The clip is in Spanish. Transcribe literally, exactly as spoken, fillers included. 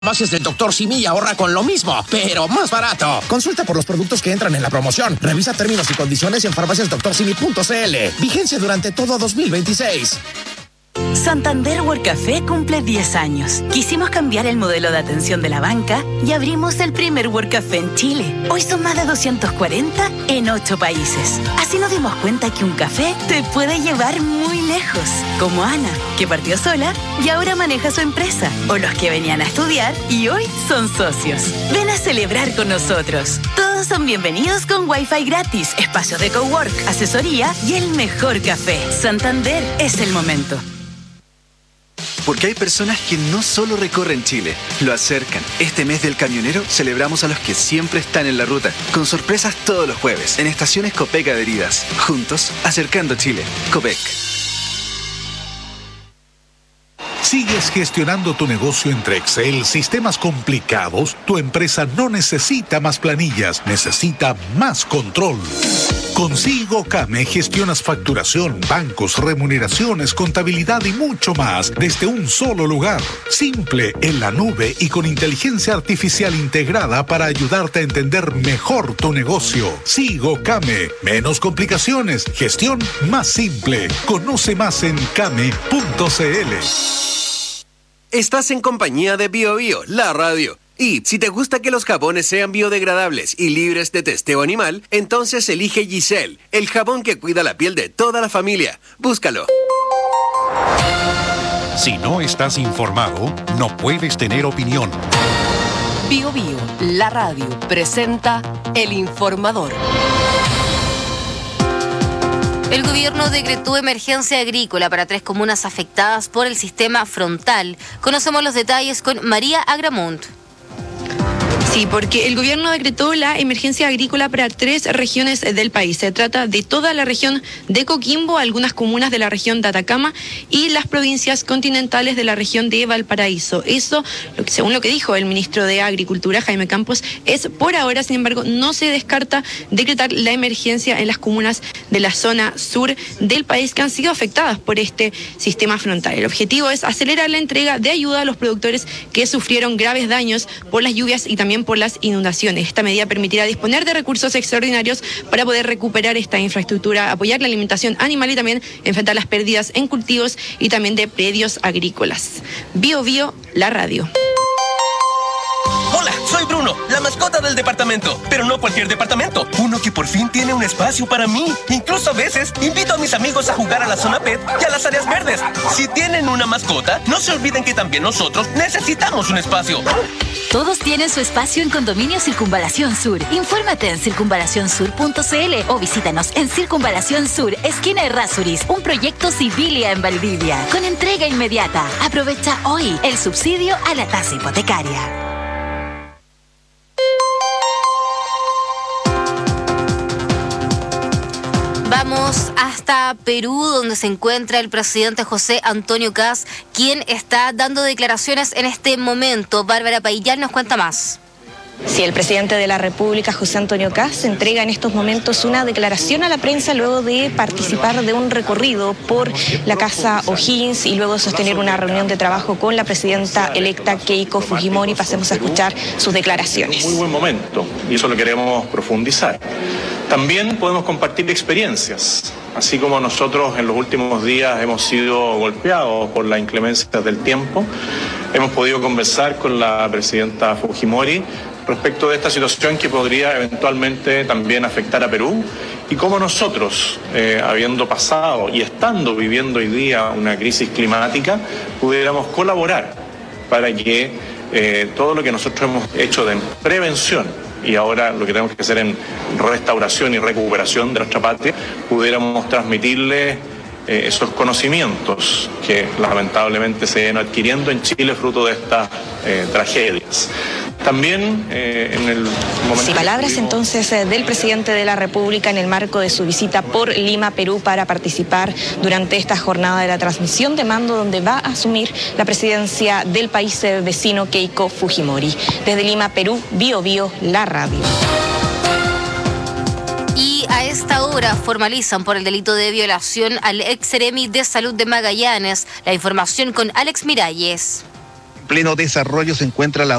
Farmacias del doctor Simi y ahorra con lo mismo, pero más barato. Consulta por los productos que entran en la promoción. Revisa términos y condiciones en farmacias doctor simi punto c l. Vigencia durante todo dos mil veintiséis. Santander World Café cumple diez años. Quisimos cambiar el modelo de atención de la banca y abrimos el primer World Café en Chile. Hoy son más de doscientos cuarenta en ocho países. Así nos dimos cuenta que un café te puede llevar muy lejos. Como Ana, que partió sola y ahora maneja su empresa. O los que venían a estudiar y hoy son socios. Ven a celebrar con nosotros. Todos son bienvenidos con Wi-Fi gratis, espacios de cowork, asesoría y el mejor café. Santander es el momento. Porque hay personas que no solo recorren Chile, lo acercan. Este mes del camionero celebramos a los que siempre están en la ruta, con sorpresas todos los jueves, en estaciones Copec adheridas. Juntos, acercando Chile. Copec. ¿Sigues gestionando tu negocio entre Excel, sistemas complicados? Tu empresa no necesita más planillas, necesita más control. Con SigoCame gestionas facturación, bancos, remuneraciones, contabilidad y mucho más desde un solo lugar. Simple, en la nube y con inteligencia artificial integrada para ayudarte a entender mejor tu negocio. SigoCame. Menos complicaciones, gestión más simple. Conoce más en came punto c l. Estás en compañía de Bio Bio, la radio. Y si te gusta que los jabones sean biodegradables y libres de testeo animal, entonces elige Giselle, el jabón que cuida la piel de toda la familia. Búscalo. Si no estás informado, no puedes tener opinión. Bio Bio, la radio, presenta El Informador. El gobierno decretó emergencia agrícola para tres comunas afectadas por el sistema frontal. Conocemos los detalles con María Agramunt. Sí, porque el gobierno decretó la emergencia agrícola para tres regiones del país. Se trata de toda la región de Coquimbo, algunas comunas de la región de Atacama y las provincias continentales de la región de Valparaíso. Eso, según lo que dijo el ministro de Agricultura, Jaime Campos, es por ahora. Sin embargo, no se descarta decretar la emergencia en las comunas de la zona sur del país que han sido afectadas por este sistema frontal. El objetivo es acelerar la entrega de ayuda a los productores que sufrieron graves daños por las lluvias y también por las inundaciones. Esta medida permitirá disponer de recursos extraordinarios para poder recuperar esta infraestructura, apoyar la alimentación animal y también enfrentar las pérdidas en cultivos y también de predios agrícolas. Bio Bio, la radio. Hola, soy Bruno, la mascota del departamento, pero no cualquier departamento, uno que por fin tiene un espacio para mí. Incluso a veces invito a mis amigos a jugar a la zona pet y a las áreas verdes. Si tienen una mascota, no se olviden que también nosotros necesitamos un espacio. Todos tienen su espacio en Condominio Circunvalación Sur. Infórmate en circunvalación sur punto c l o visítanos en Circunvalación Sur, esquina Errázuriz, un proyecto Civilia en Valdivia, con entrega inmediata. Aprovecha hoy el subsidio a la tasa hipotecaria. Vamos hasta Perú, donde se encuentra el presidente José Antonio Kast, quien está dando declaraciones en este momento. Bárbara Paillán nos cuenta más. Sí, el presidente de la República, José Antonio Kast, entrega en estos momentos una declaración a la prensa luego de participar de un recorrido por la Casa O'Higgins y luego sostener una reunión de trabajo con la presidenta electa Keiko Fujimori. Pasemos a escuchar sus declaraciones. Muy buen momento y eso lo queremos profundizar. También podemos compartir experiencias, así como nosotros en los últimos días hemos sido golpeados por la inclemencia del tiempo. Hemos podido conversar con la presidenta Fujimori respecto de esta situación que podría eventualmente también afectar a Perú y cómo nosotros, eh, habiendo pasado y estando viviendo hoy día una crisis climática, pudiéramos colaborar para que eh, todo lo que nosotros hemos hecho de prevención y ahora lo que tenemos que hacer en restauración y recuperación de nuestra patria, pudiéramos transmitirle eh, esos conocimientos que lamentablemente se vienen adquiriendo en Chile fruto de estas eh, tragedias. También eh, en el momento... Sí, palabras entonces eh, del presidente de la República en el marco de su visita por Lima, Perú, para participar durante esta jornada de la transmisión de mando donde va a asumir la presidencia del país eh, vecino Keiko Fujimori. Desde Lima, Perú, Bio Bio, la radio. Y a esta hora formalizan por el delito de violación al ex seremi de Salud de Magallanes. La información con Alex Miralles. pleno desarrollo se encuentra la